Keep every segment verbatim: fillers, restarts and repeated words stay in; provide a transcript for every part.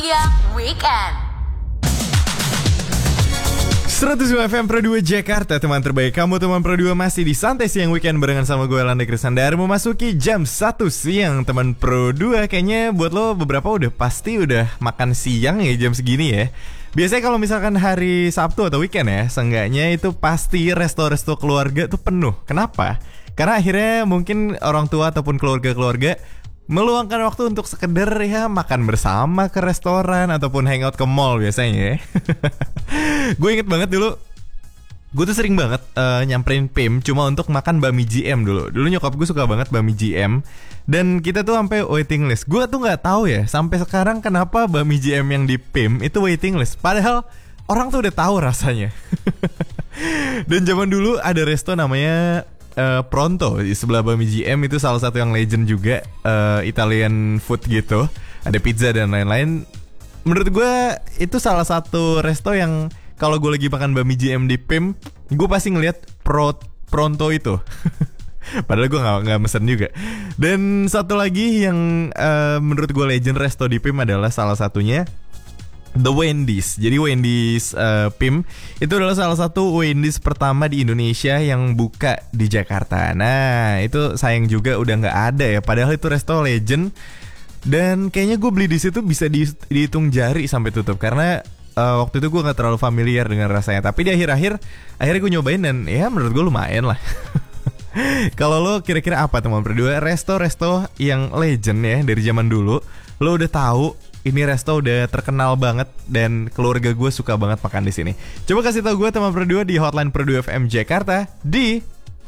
Siang Weekend. seratus dua F M Pro dua Jakarta, teman terbaik kamu, teman Pro dua masih di Santai Siang Weekend barengan sama gue Landa Krisandar. Memasuki jam satu siang, teman Pro dua. Kayaknya buat lo beberapa udah pasti udah makan siang ya jam segini ya. Biasanya kalau misalkan hari Sabtu atau weekend ya, seenggaknya itu pasti resto-resto keluarga tuh penuh. Kenapa? Karena akhirnya mungkin orang tua ataupun keluarga-keluarga meluangkan waktu untuk sekedar ya makan bersama ke restoran ataupun hangout ke mall biasanya ya. Gue inget banget dulu, gue tuh sering banget uh, nyamperin P I M cuma untuk makan bami G M dulu. Dulu nyokap gue suka banget bami G M dan kita tuh sampai waiting list. Gue tuh nggak tahu ya sampai sekarang kenapa bami G M yang di P I M itu waiting list. Padahal orang tuh udah tahu rasanya. Dan zaman dulu ada resto namanya Uh, Pronto di sebelah bami G M, itu salah satu yang legend juga, uh, Italian food gitu, ada pizza dan lain-lain. Menurut gue itu salah satu resto yang kalau gue lagi makan bami G M di P I M, gue pasti ngeliat Pro Pronto itu. Padahal gue nggak nggak mesen juga. Dan satu lagi yang uh, menurut gue legend resto di P I M adalah salah satunya The Wendy's. Jadi Wendy's uh, P I M itu adalah salah satu Wendy's pertama di Indonesia yang buka di Jakarta. Nah itu sayang juga udah nggak ada ya. Padahal itu resto legend. Dan kayaknya gue beli di situ bisa di, dihitung jari sampai tutup. Karena uh, waktu itu gue nggak terlalu familiar dengan rasanya. Tapi di akhir-akhir akhirnya gue nyobain dan ya menurut gue lumayan lah. Kalau lo kira-kira apa teman berdua resto-resto yang legend ya dari zaman dulu, lo udah tahu ini resto udah terkenal banget dan keluarga gue suka banget makan di sini. Coba kasih tahu gue teman Pro dua di hotline Pro dua F M Jakarta di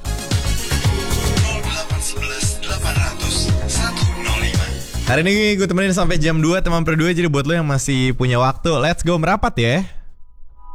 nol delapan satu satu delapan nol nol satu nol lima. Hari ini gue temenin sampai jam dua teman Pro dua. Jadi buat lo yang masih punya waktu, let's go merapat ya.